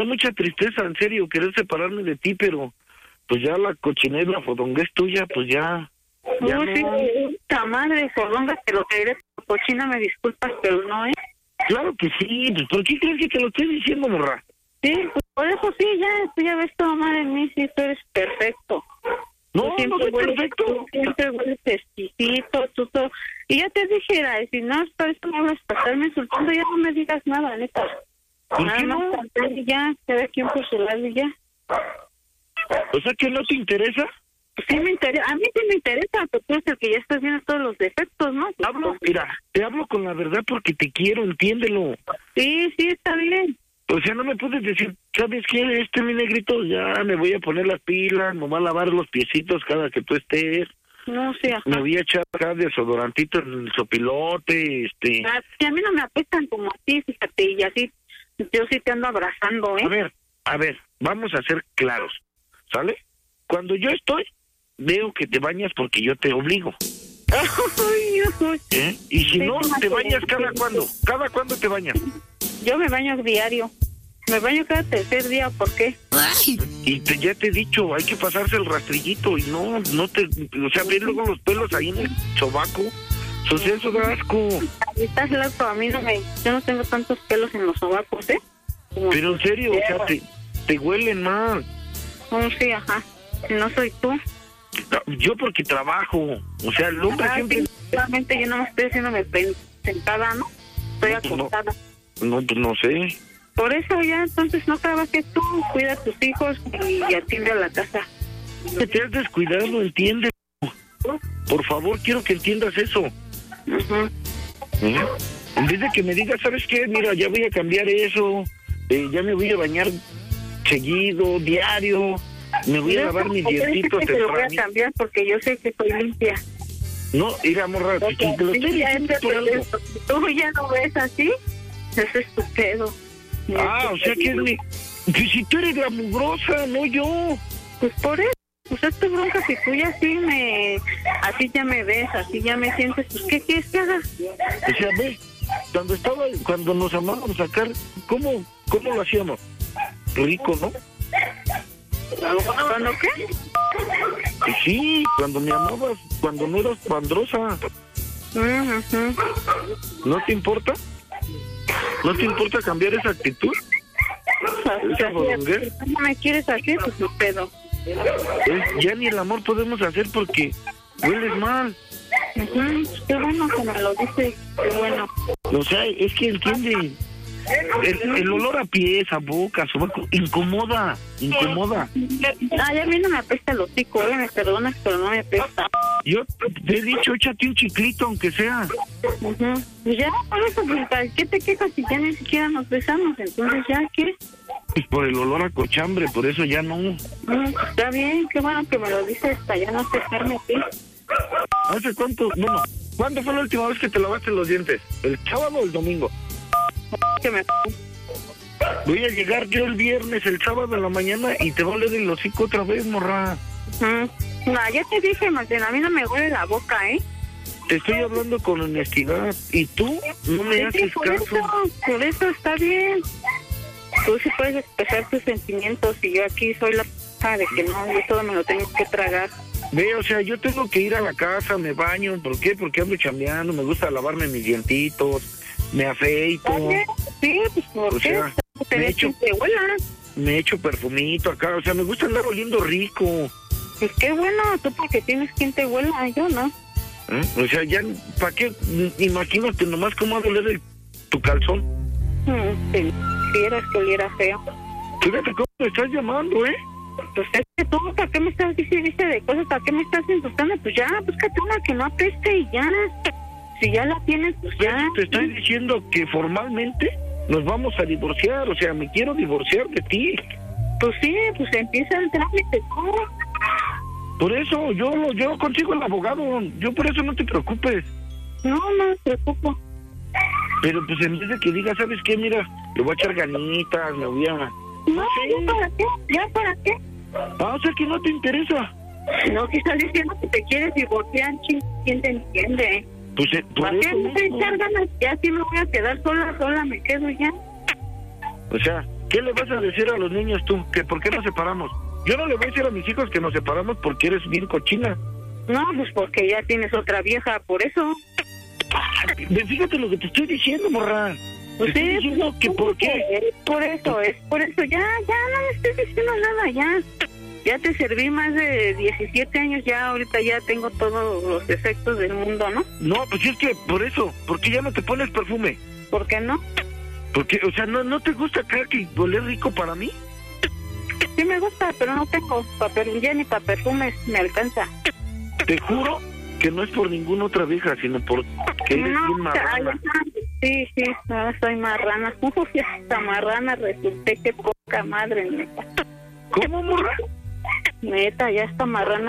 da mucha tristeza, en serio, querer separarme de ti, pero pues ya la cochinera, la fodonga es tuya, pues ya No, no. sí, puta madre, fodonga, te lo que eres cochina, me disculpas, pero no, ¿eh? Claro que sí, pues ¿por qué crees que te lo estoy diciendo, morra? Sí, pues por eso sí, tú ya ves toda madre en mí, sí, tú eres perfecto. No, no soy perfecto. Tú siempre hueles exquisito, tú todo. Y ya te dijera, si no, para eso me hablas para estarme insultando, ya no me digas nada, neta. ¿Por Nada qué más no? cantar y ya, cada quien por su lado y ya. O sea, ¿que no te interesa? Pues sí me interesa, a mí sí me interesa, pero tú eres el que ya estás viendo todos los defectos, ¿no? Mira, te hablo con la verdad porque te quiero, entiéndelo. Sí, está bien. O sea, no me puedes decir, ¿sabes qué? Mi negrito, ya me voy a poner las pilas, me voy a lavar los piecitos cada que tú estés. No sé, ajá. Me voy a echar acá desodorantito en el sopilote, Y a mí no me apestan como a ti, fíjate, y así, yo sí te ando abrazando, ¿eh? A ver, vamos a ser claros, ¿sale? Cuando yo estoy, veo que te bañas porque yo te obligo. Ay, ¿Eh? Y si sí, no, ¿te bañas cada cuándo? ¿Cada cuándo te bañas? Yo me baño diario. Me baño cada tercer día, ¿por qué? Y ya te he dicho, hay que pasarse el rastrillito y no te, o sea, ver luego los pelos ahí en el sobaco. Eso da asco. Estás loco, a mí yo no tengo tantos pelos en los sobacos, ¿eh? Pero en serio, o sea, te huelen mal. Oh, sí, ajá. Si no soy tú. Yo porque trabajo, o sea, el hombre siempre... Sí, realmente yo no me estoy haciéndome sentada, ¿no? Estoy acostada. No, pues no sé. Por eso ya, entonces no trabajes tú, cuida a tus hijos y atiende a la casa. Que te has descuidado, entiende. Por favor, quiero que entiendas eso. Uh-huh. En vez de que me digas, ¿sabes qué? Mira, ya voy a cambiar eso, ya me voy a bañar seguido, diario, me voy a lavar mis dientitos temprano. Te lo voy a cambiar porque yo sé que soy limpia. No, mira, morra, te lo estoy diciendo por algo. Tú ya no ves así, eso es tu pedo. O sea que es mi... Que si tú eres la mugrosa, no yo. Pues por eso, pues es tu bronca, si tú ya así ya me ves, así ya me sientes, pues ¿qué quieres que haga? O sea, ve, cuando nos amábamos a sacar, ¿cómo lo hacíamos? Rico, ¿no? ¿Cuándo qué? Sí, cuando me amabas, cuando no eras pandrosa. Uh-huh. ¿No te importa? ¿No te importa cambiar esa actitud? Si no me quieres así, pues tu pedo. Ya ni el amor podemos hacer porque hueles mal. Uh-huh. Qué bueno que me lo dices, qué bueno. O sea, es que entiende. El olor a pies, a boca, a sobaco, incomoda. Ay, a mí no me apesta el hocico, me perdonas, pero no me apesta. Yo te he dicho, échate un chiclito, aunque sea. Uh-huh. Pues ya, por eso, pues, ¿para qué te quejas si ya ni siquiera nos besamos? Entonces, ¿ya qué? Pues por el olor a cochambre, por eso ya no. Está bien, qué bueno que me lo dices, para ya no acercarme a ti. ¿Hace cuánto? Bueno, ¿cuándo fue la última vez que te lavaste los dientes? ¿El sábado o el domingo? Que me... Voy a llegar yo el viernes, el sábado en la mañana y te va a oler el hocico otra vez, morra. No, ya te dije, Martín, a mí no me huele la boca, ¿eh? Te estoy hablando con honestidad y tú no me haces caso. Por eso está bien. Tú sí puedes expresar tus sentimientos y yo aquí soy la p*** de que no, yo todo me lo tengo que tragar. Ve, o sea, yo tengo que ir a la casa, me baño. ¿Por qué? Porque ando chambeando, me gusta lavarme mis dientitos, me afeito. Sí, pues ¿por qué? Sea, me echo perfumito acá, o sea, me gusta andar oliendo rico. Pues qué bueno, tú porque tienes quien te huela, yo no. O sea, ya, ¿para qué? Imagínate nomás cómo va a doler tu calzón. Si quieras que oliera feo. Fíjate cómo me estás llamando, ¿eh? Pues es que tú, ¿para qué me estás diciendo de cosas? ¿Para qué me estás insultando? Pues ya, búscate una que no apeste y ya. Si ya la tienes, pues ya. Te estoy diciendo que formalmente nos vamos a divorciar, o sea, me quiero divorciar de ti. Pues sí, pues empieza el trámite, ¿no? Por eso, yo consigo el abogado, yo por eso no te preocupes. No me preocupo. Pero pues en vez de que digas, ¿sabes qué? Mira, le voy a echar ganitas, me voy a... No, ¿ya para qué? ¿Ya para qué? O sea que no te interesa. No, que estás diciendo que te quieres divorciar, ¿quién te entiende? Pues por ¿para eso... qué me echar ganas? Ya si me voy a quedar sola, me quedo ya. O sea, ¿Qué le vas a decir a los niños tú? ¿Que por qué nos separamos? Yo no le voy a decir a mis hijos que nos separamos porque eres bien cochina. No, pues porque ya tienes otra vieja, por eso. Fíjate lo que te estoy diciendo, morra. Pues te sí, estoy diciendo que por qué. Es por eso. Ya no me estés diciendo nada, ya. Ya te serví más de 17 años, ya ahorita ya tengo todos los efectos del mundo, ¿no? No, pues es que por eso, ¿por qué ya no te pones perfume? ¿Por qué no? Porque, o sea, ¿no te gusta acá que huele rico para mí? Sí me gusta, pero no tengo papel, ya ni para perfumes me alcanza. Te juro que no es por ninguna otra vieja, sino porque eres bien marrana. Sí, no, soy marrana. Esta marrana resulté que poca madre, neta. ¿Cómo, morra? Neta, ya esta marrana